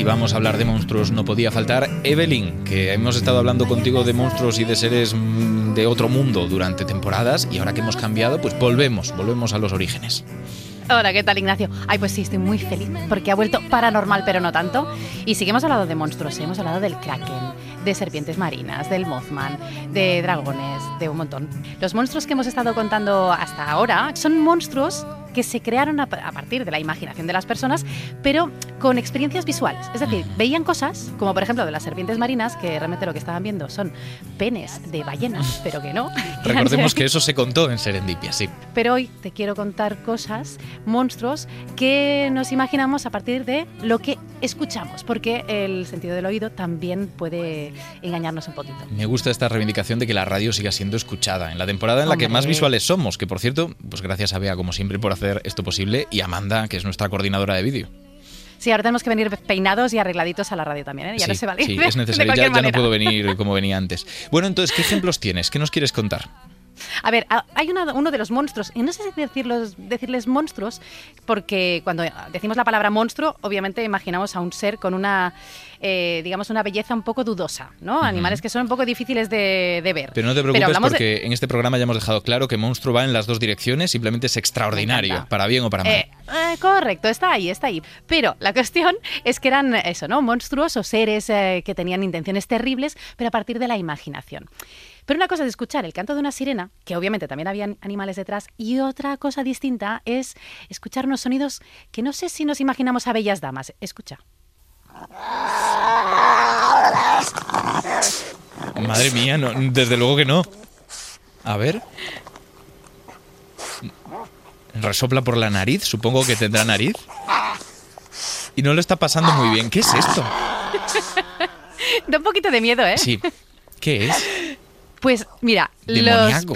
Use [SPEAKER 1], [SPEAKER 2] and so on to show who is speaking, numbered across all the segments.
[SPEAKER 1] vamos a hablar de monstruos, no podía faltar Evelyn, que hemos estado hablando contigo de monstruos y de seres de otro mundo durante temporadas, y ahora que hemos cambiado, pues volvemos a los orígenes.
[SPEAKER 2] Hola, ¿qué tal, Ignacio? Ay, pues sí, estoy muy feliz porque ha vuelto paranormal, pero no tanto. Y sí que hemos hablado de monstruos, hemos hablado del kraken, de serpientes marinas, del Mothman, de dragones, de un montón. Los monstruos que hemos estado contando hasta ahora son monstruos que se crearon a partir de la imaginación de las personas, pero con experiencias visuales. Es decir, veían cosas, como por ejemplo de las serpientes marinas, que realmente lo que estaban viendo son penes de ballenas, pero que no.
[SPEAKER 1] Recordemos que eso se contó en Serendipia, sí.
[SPEAKER 2] Pero hoy te quiero contar cosas, monstruos, que nos imaginamos a partir de lo que escuchamos, porque el sentido del oído también puede engañarnos un poquito.
[SPEAKER 1] Me gusta esta reivindicación de que la radio siga siendo escuchada en la temporada en la que más visuales somos, que por cierto, pues gracias a Bea como siempre por hacer esto posible, y Amanda, que es nuestra coordinadora de vídeo.
[SPEAKER 2] Sí, ahora tenemos que venir peinados y arregladitos a la radio también, ¿eh? Ya
[SPEAKER 1] sí,
[SPEAKER 2] no se vale.
[SPEAKER 1] Sí, es necesario, ya no puedo venir como venía antes. Bueno, entonces, ¿qué ejemplos tienes? ¿Qué nos quieres contar?
[SPEAKER 2] A ver, hay uno de los monstruos, y no sé si decirles monstruos, porque cuando decimos la palabra monstruo, obviamente imaginamos a un ser con una, digamos, una belleza un poco dudosa, ¿no? Animales que son un poco difíciles de ver.
[SPEAKER 1] Pero no te preocupes porque en este programa ya hemos dejado claro que monstruo va en las dos direcciones, simplemente es extraordinario, para bien o para mal.
[SPEAKER 2] Correcto, está ahí. Pero la cuestión es que eran eso, ¿no? Monstruos o seres que tenían intenciones terribles, pero a partir de la imaginación. Pero una cosa es escuchar el canto de una sirena, que obviamente también había animales detrás, y otra cosa distinta es escuchar unos sonidos que no sé si nos imaginamos a bellas damas. Escucha.
[SPEAKER 1] Madre mía, no, desde luego que no. A ver. Resopla por la nariz, supongo que tendrá nariz. Y no lo está pasando muy bien. ¿Qué es esto?
[SPEAKER 2] Da un poquito de miedo, ¿eh?
[SPEAKER 1] Sí. ¿Qué es?
[SPEAKER 2] Pues mira,
[SPEAKER 1] Demoníaco.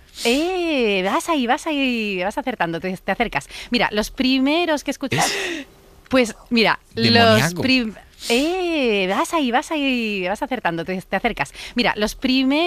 [SPEAKER 2] vas acertando, te acercas. Mira, los primeros que escuchas. Pues mira,
[SPEAKER 1] Demoníaco.
[SPEAKER 2] vas acertando, te acercas. Mira, los primeros